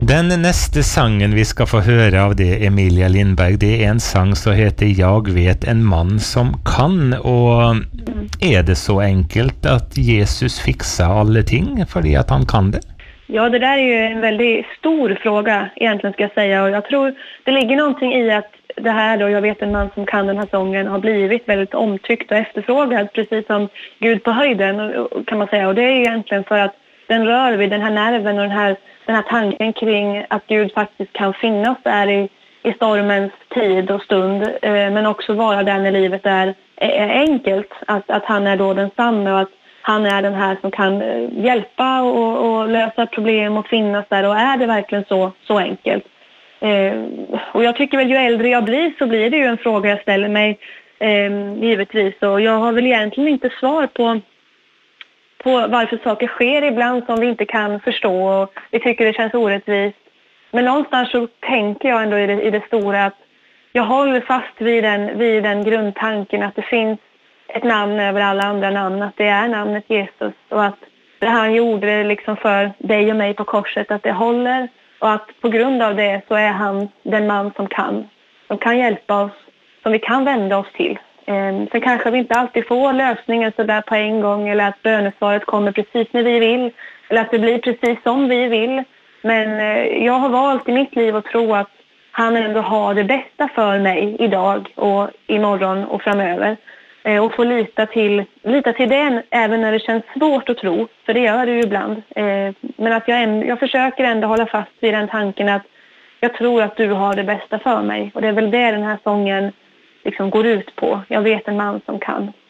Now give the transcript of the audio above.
Den nästa sången vi ska få höra av det Emilia Lindberg, det är en sång som heter Jag vet en man som kan. Och är det så enkelt att Jesus fixar alla ting för att han kan det? Ja, det där är ju en väldigt stor fråga egentligen, ska jag säga. Och jag tror det ligger någonting i att det här då, Jag vet en man som kan, den här sången har blivit väldigt omtyckt och efterfrågad, precis som Gud på höjden, kan man säga. Och det är egentligen för att den rör vid den här nerven och den här tanken kring att Gud faktiskt kan finnas där i stormens tid och stund, men också vara där när livet är enkelt. Att han är då densamme och att han är den här som kan hjälpa och lösa problem och finnas där. Och är det verkligen så enkelt? Och jag tycker väl ju äldre jag blir så blir det ju en fråga jag ställer mig, givetvis. Och jag har väl egentligen inte svar på varför saker sker ibland som vi inte kan förstå och vi tycker det känns orättvist. Men någonstans så tänker jag ändå i det stora att jag håller fast vid den grundtanken att det finns ett namn över alla andra namn, att det är namnet Jesus och att det han gjorde liksom för dig och mig på korset, att det håller och att på grund av det så är han den man som kan hjälpa oss, som vi kan vända oss till. Sen kanske vi inte alltid får lösningen så där på en gång, eller att bönesvaret kommer precis när vi vill, eller att det blir precis som vi vill. Men jag har valt i mitt liv att tro att han ändå har det bästa för mig idag och imorgon och framöver. Och få lita till den även när det känns svårt att tro, för det gör det ju ibland. Men att jag försöker ändå hålla fast vid den tanken att jag tror att du har det bästa för mig. Och det är väl det den här sången liksom går ut på. Jag vet en man som kan.